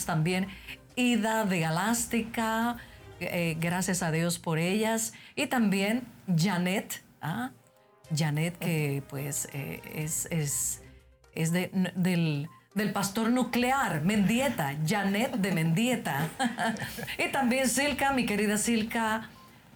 tenemos también Ida de Galástica, gracias a Dios por ellas, y también Janet, Janet que pues es del pastor nuclear, Mendieta, Janet de Mendieta. Y también Silka, mi querida Silka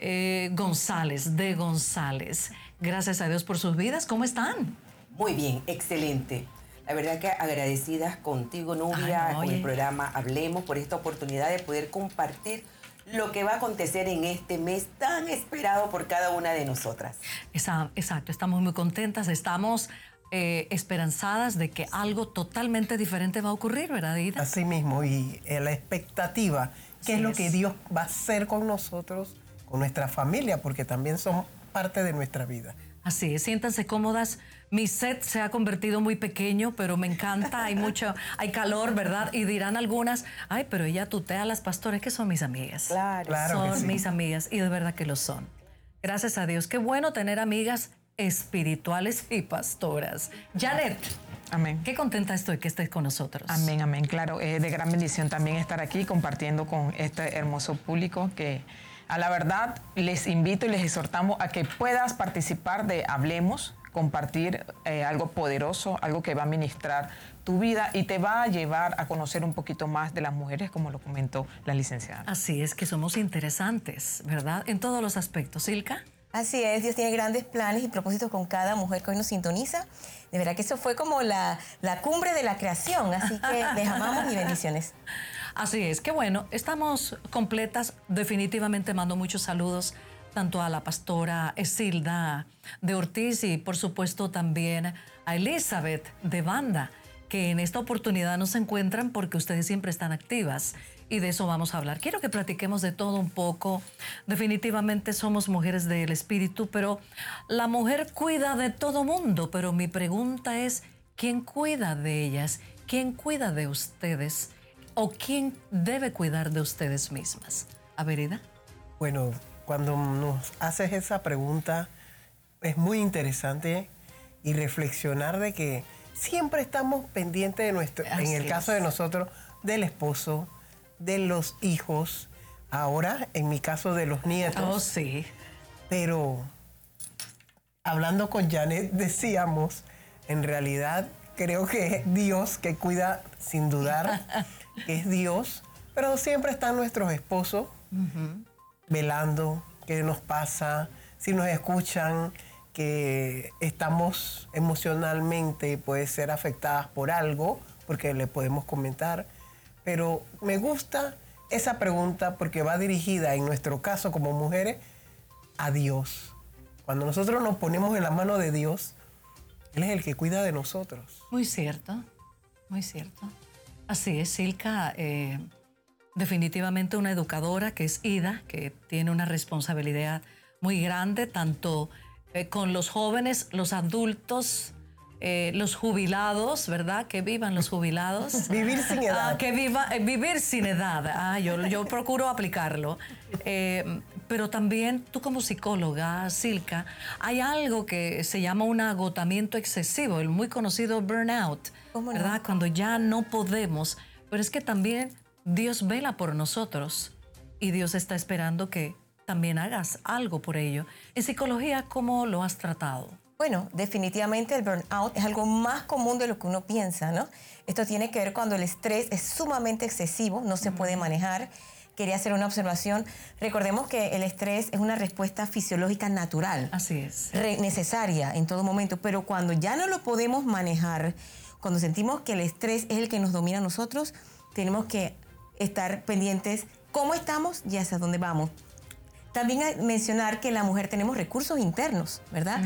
González, de González. Gracias a Dios por sus vidas. ¿Cómo están? Muy bien, excelente. La verdad que agradecidas contigo, Nubia, con el programa Hablemos, por esta oportunidad de poder compartir lo que va a acontecer en este mes tan esperado por cada una de nosotras. Exacto, estamos muy contentas, estamos esperanzadas de que algo totalmente diferente va a ocurrir, ¿verdad, Ida? Así mismo, y la expectativa, qué es lo que Dios va a hacer con nosotros, con nuestra familia, porque también son parte de nuestra vida. Así es, siéntanse cómodas. Mi set se ha convertido muy pequeño, pero me encanta, hay calor, ¿verdad? Y dirán algunas, ay, pero ella tutea a las pastoras, que son mis amigas. Claro son mis amigas, y de verdad que lo son. Gracias a Dios, qué bueno tener amigas espirituales y pastoras. Janet. Amén. Qué contenta estoy que estés con nosotros. Amén, amén. Claro, es de gran bendición también estar aquí compartiendo con este hermoso público que a la verdad les invito y les exhortamos a que puedas participar de Hablemos, compartir algo poderoso, algo que va a ministrar tu vida y te va a llevar a conocer un poquito más de las mujeres, como lo comentó la licenciada. Así es, que somos interesantes, ¿verdad? En todos los aspectos. ¿Silka? Así es, Dios tiene grandes planes y propósitos con cada mujer que hoy nos sintoniza. De verdad que eso fue como la cumbre de la creación, así que les amamos y bendiciones. Así es, qué bueno, estamos completas. Definitivamente mando muchos saludos tanto a la pastora Esilda de Ortiz y por supuesto también a Elizabeth de Banda, que en esta oportunidad no se encuentran porque ustedes siempre están activas y de eso vamos a hablar. Quiero que platiquemos de todo un poco. Definitivamente somos mujeres del espíritu, pero la mujer cuida de todo mundo, pero mi pregunta es, ¿quién cuida de ellas? ¿Quién cuida de ustedes? ¿O quién debe cuidar de ustedes mismas? A ver, Ida. Bueno, cuando nos haces esa pregunta, es muy interesante y reflexionar de que siempre estamos pendientes de nuestro, en el caso de nosotros, del esposo, de los hijos, ahora en mi caso de los nietos. Oh, sí. Pero hablando con Janet decíamos, en realidad creo que es Dios que cuida sin dudar, que es Dios, pero siempre están nuestros esposos velando qué nos pasa, si nos escuchan, que estamos emocionalmente, puede ser afectadas por algo, porque le podemos comentar. Pero me gusta esa pregunta porque va dirigida, en nuestro caso como mujeres, a Dios. Cuando nosotros nos ponemos en la mano de Dios, Él es el que cuida de nosotros. Muy cierto, muy cierto. Así es, Silka, definitivamente una educadora que es Ida, que tiene una responsabilidad muy grande, tanto con los jóvenes, los adultos, los jubilados, ¿verdad? Que vivan los jubilados. Vivir sin edad. Vivir sin edad. Yo procuro aplicarlo. Pero también tú como psicóloga, Silka, hay algo que se llama un agotamiento excesivo, el muy conocido burnout, ¿verdad? Cuando ya no podemos. Pero es que también Dios vela por nosotros y Dios está esperando que también hagas algo por ello. En psicología, ¿cómo lo has tratado? Bueno, definitivamente el burnout es algo más común de lo que uno piensa, ¿no? Esto tiene que ver cuando el estrés es sumamente excesivo, no se puede manejar. Quería hacer una observación. Recordemos que el estrés es una respuesta fisiológica natural. Así es. Necesaria en todo momento, pero cuando ya no lo podemos manejar, cuando sentimos que el estrés es el que nos domina a nosotros, tenemos que estar pendientes cómo estamos y hacia dónde vamos. También hay mencionar que la mujer tenemos recursos internos, ¿verdad?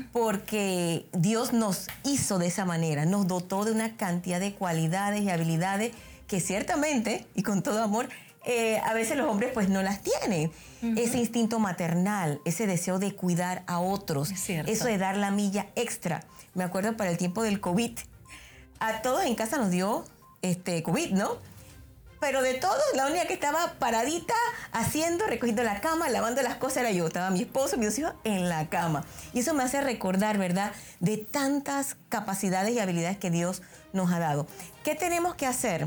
Porque Dios nos hizo de esa manera, nos dotó de una cantidad de cualidades y habilidades que ciertamente, y con todo amor, a veces los hombres pues no las tienen. Ese instinto maternal, ese deseo de cuidar a otros, eso de dar la milla extra. Me acuerdo para el tiempo del COVID, a todos en casa nos dio COVID, ¿no? Pero de todos, la única que estaba paradita, recogiendo la cama, lavando las cosas era yo. Estaba mi esposo, mis dos hijos en la cama. Y eso me hace recordar, ¿verdad?, de tantas capacidades y habilidades que Dios nos ha dado. ¿Qué tenemos que hacer?